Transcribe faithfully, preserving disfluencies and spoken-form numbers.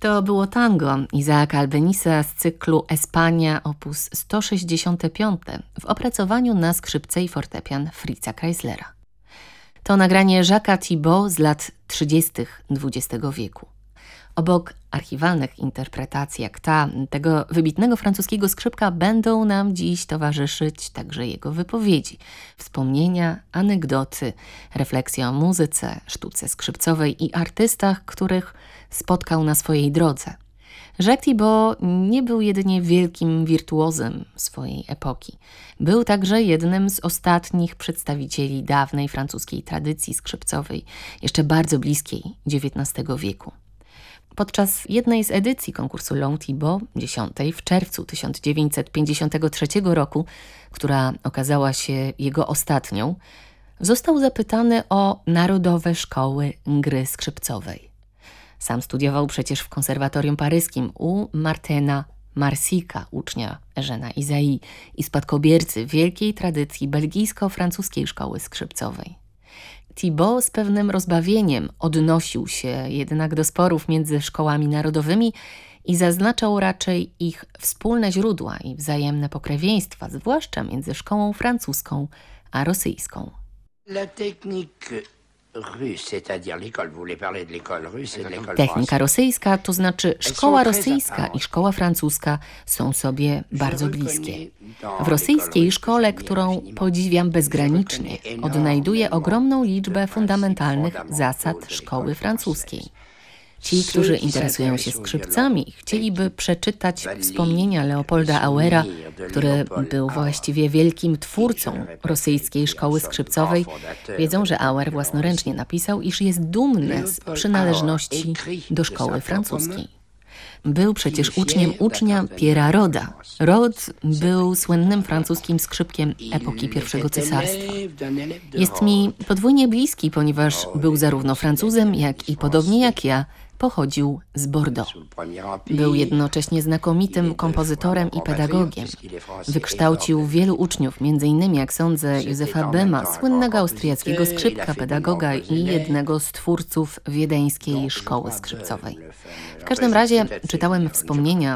To było tango Isaaca Albanisa z cyklu Espania op. sto sześćdziesiąt pięć w opracowaniu na skrzypce i fortepian Fritza Kreislera. To nagranie Jacques'a Thibaud z lat trzydziestych dwudziestego wieku. Obok archiwalnych interpretacji jak ta tego wybitnego francuskiego skrzypka będą nam dziś towarzyszyć także jego wypowiedzi, wspomnienia, anegdoty, refleksje o muzyce, sztuce skrzypcowej i artystach, których spotkał na swojej drodze. Jacques Thibaud nie był jedynie wielkim wirtuozem swojej epoki. Był także jednym z ostatnich przedstawicieli dawnej francuskiej tradycji skrzypcowej, jeszcze bardzo bliskiej dziewiętnastego wieku. Podczas jednej z edycji konkursu Long Thibaud, dziesiątej w czerwcu tysiąc dziewięćset pięćdziesiątego trzeciego roku, która okazała się jego ostatnią, został zapytany o narodowe szkoły gry skrzypcowej. Sam studiował przecież w konserwatorium paryskim u Martina Marsika, ucznia Eugène'a Ysaÿe i spadkobiercy wielkiej tradycji belgijsko-francuskiej szkoły skrzypcowej. Thibaud z pewnym rozbawieniem odnosił się jednak do sporów między szkołami narodowymi i zaznaczał raczej ich wspólne źródła i wzajemne pokrewieństwa, zwłaszcza między szkołą francuską a rosyjską. La technique Technika rosyjska, to znaczy szkoła rosyjska i szkoła francuska są sobie bardzo bliskie. W rosyjskiej szkole, którą podziwiam bezgranicznie, odnajduję ogromną liczbę fundamentalnych zasad szkoły francuskiej. Ci, którzy interesują się skrzypcami, chcieliby przeczytać wspomnienia Leopolda Auera, który był właściwie wielkim twórcą rosyjskiej szkoły skrzypcowej. Wiedzą, że Auer własnoręcznie napisał, iż jest dumny z przynależności do szkoły francuskiej. Był przecież uczniem ucznia Pierre'a Roda. Rod był słynnym francuskim skrzypkiem epoki pierwszego cesarstwa. Jest mi podwójnie bliski, ponieważ był zarówno Francuzem, jak i podobnie jak ja, pochodził z Bordeaux. Był jednocześnie znakomitym kompozytorem i pedagogiem. Wykształcił wielu uczniów, między innymi, jak sądzę, Józefa Bema, słynnego austriackiego skrzypka, pedagoga i jednego z twórców wiedeńskiej szkoły skrzypcowej. W każdym razie czytałem wspomnienia